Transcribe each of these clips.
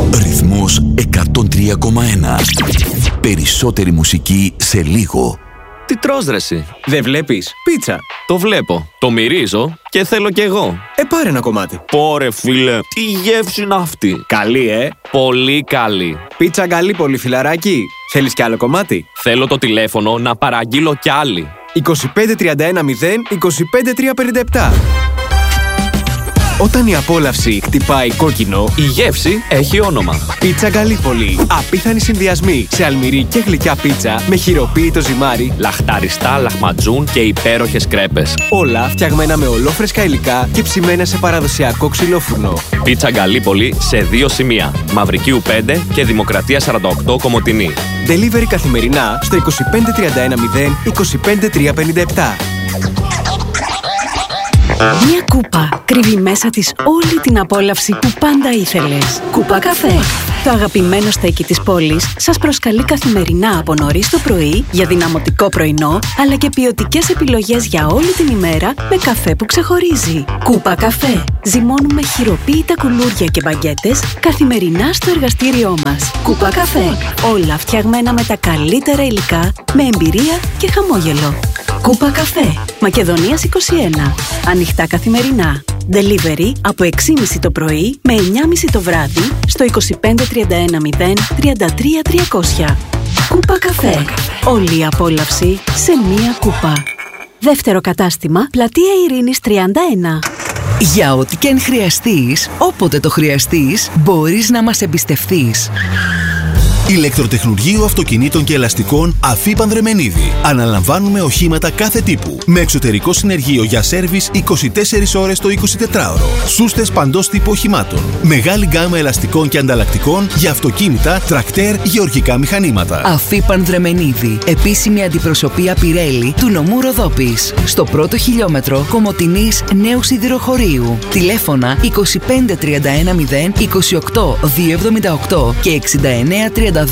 Ρυθμός 103,1. Περισσότερη μουσική σε λίγο. Τι τρως ρε εσύ? Δεν βλέπεις? Πίτσα. Το βλέπω, το μυρίζω και θέλω κι εγώ. Πάρε ένα κομμάτι. Πόρε φίλε, τι γεύση είναι αυτή? Καλή, Πολύ καλή. Πίτσα Γκαλίπολη, φιλαράκι. Θέλεις κι άλλο κομμάτι? Θέλω το τηλέφωνο να παραγγείλω κι άλλη. 25310 25357. Όταν η απόλαυση χτυπάει κόκκινο, η γεύση έχει όνομα. Πίτσα Γκαλίπολη. Απίθανοι συνδυασμοί σε αλμυρή και γλυκιά πίτσα με χειροποίητο ζυμάρι, Λαχταριστά, λαχματζούν και υπέροχες κρέπες. Όλα φτιαγμένα με ολόφρεσκα υλικά και ψημένα σε παραδοσιακό ξυλόφουρνο. Πίτσα Γκαλίπολη σε 2 σημεία. Μαυρικίου 5 και Δημοκρατία 48 Κομοτηνή. Delivery καθημερινά στο 25310 25357. Μια κούπα κρύβει μέσα της όλη την απόλαυση που πάντα ήθελες. Κούπα καφέ. Το αγαπημένο στέκι της πόλης σας προσκαλεί καθημερινά από νωρίς το πρωί για δυναμωτικό πρωινό, αλλά και ποιοτικές επιλογές για όλη την ημέρα με καφέ που ξεχωρίζει. Κούπα καφέ. Ζυμώνουμε χειροποίητα κουλούρια και μπαγκέτες καθημερινά στο εργαστήριό μας. Κούπα καφέ. Όλα φτιαγμένα με τα καλύτερα υλικά, με εμπειρία και χαμόγελο. Κούπα καφέ. Μακεδονίας 21. Ανοιχτά καθημερινά. Delivery από 6.30 το πρωί με 9.30 το βράδυ στο 25310 33300. Κούπα καφέ. Όλη η απόλαυση σε μία κούπα. Δεύτερο κατάστημα, Πλατεία Ειρήνης 31. Για ό,τι και αν χρειαστείς, όποτε το χρειαστείς, μπορείς να μας εμπιστευθείς. Ηλεκτροτεχνουργείο αυτοκινήτων και ελαστικών Αφή Πανδρεμενίδη. Αναλαμβάνουμε οχήματα κάθε τύπου. Με εξωτερικό συνεργείο για σέρβις 24 ώρες το 24ωρο. Σούστες παντός τύπου οχημάτων. Μεγάλη γκάμα ελαστικών και ανταλλακτικών για αυτοκίνητα, τρακτέρ, γεωργικά μηχανήματα. Αφή Πανδρεμενίδη. Επίσημη αντιπροσωπεία Πιρέλη του νομού Ροδόπης. Στο πρώτο χιλιόμετρο Κομοτηνής Νέου Σιδηροχωρίου. Τηλέφωνα 25310 28 278 και 69 32 38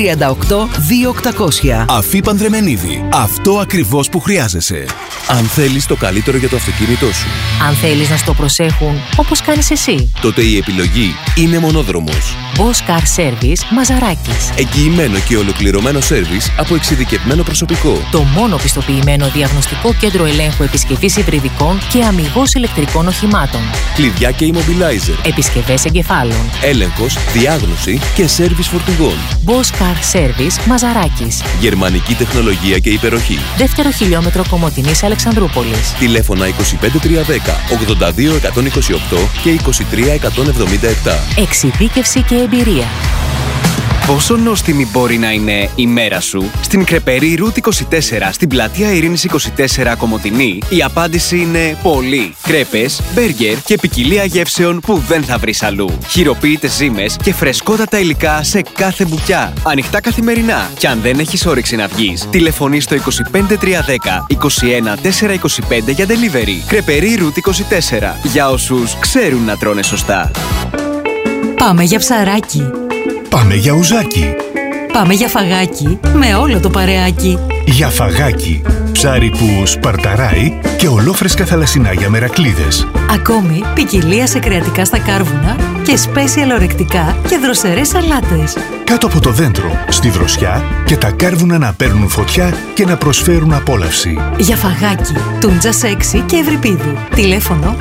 2800. Αφή Πανδρεμενίδη. Αυτό ακριβώς που χρειάζεσαι. Αν θέλεις το καλύτερο για το αυτοκίνητό σου. Αν θέλεις να στο προσέχουν όπως κάνεις εσύ. Τότε η επιλογή είναι μονόδρομος. Boss Car Service Μαζαράκης. Εγγυημένο και ολοκληρωμένο σέρβις από εξειδικευμένο προσωπικό. Το μόνο πιστοποιημένο διαγνωστικό κέντρο ελέγχου επισκευής υβριδικών και αμιγώς ηλεκτρικών οχημάτων. Κλειδιά και immobilizer. Επισκευές εγκεφάλων. Έλεγχος, διάγνωση και σέρβις φορτηγών. Boss Car Service Μαζαράκης. Γερμανική τεχνολογία και υπεροχή. Δεύτερο χιλιόμετρο Κομοτηνής Αλεξανδρούπολης. Τηλέφωνα 25310 82 128 και 23 177. Εξειδίκευση και εμπειρία. Πόσο νόστιμη μπορεί να είναι η μέρα σου? Στην Κρεπερή Route 24, στην Πλατεία Ειρήνης 24 Κομοτηνή, η απάντηση είναι πολύ. Κρέπες, μπέργκερ και ποικιλία γεύσεων που δεν θα βρεις αλλού. Χειροποίητες ζύμες και φρεσκότατα υλικά σε κάθε μπουκιά. Ανοιχτά καθημερινά. Και αν δεν έχεις όρεξη να βγεις, τηλεφωνείς στο 25310 21 425 για delivery. Κρεπερή Route 24. Για όσους ξέρουν να τρώνε σωστά. Πάμε για ψαράκι. Πάμε για ουζάκι. Πάμε για φαγάκι με όλο το παρεάκι. Για φαγάκι. Ψάρι που σπαρταράει και ολόφρεσκα θαλασσινά με ρακλίδες. Ακόμη ποικιλία σε κρεατικά στα κάρβουνα και σπέσιαλ ορεκτικά και δροσερές σαλάτες. Κάτω από το δέντρο, στη δροσιά και τα κάρβουνα να παίρνουν φωτιά και να προσφέρουν απόλαυση. Για φαγάκι. Τούντζα Σέξι και Ευρυπίδου. Τηλέφωνο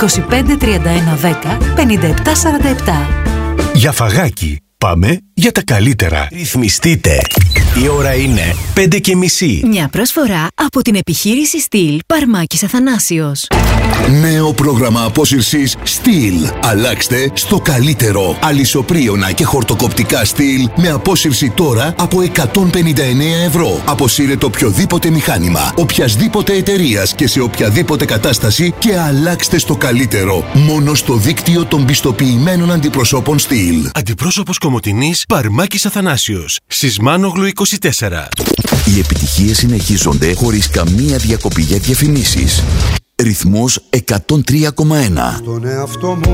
253110 5747. Για φαγάκι. Πάμε για τα καλύτερα. Ρυθμιστείτε. Η ώρα είναι 5:30. Μια προσφορά από την επιχείρηση Στυλ Παρμάκης Αθανάσιος. Νέο πρόγραμμα απόσυρσης Steel. Αλλάξτε στο καλύτερο. Αλυσοπρίωνα και χορτοκοπτικά Steel με απόσυρση τώρα από 159 ευρώ. Αποσύρετε οποιοδήποτε μηχάνημα, οποιασδήποτε εταιρείας και σε οποιαδήποτε κατάσταση και αλλάξτε στο καλύτερο. Μόνο στο δίκτυο των πιστοποιημένων αντιπροσώπων Steel. Αντιπρόσωπος Κομοτηνής Παρμάκης Αθανάσιος. Σισμάνογλου 24. Οι επιτυχίες συνεχίζονται χωρίς καμία διακοπή για διαφημίσεις. Ρυθμός 103,1. Στον εαυτό μου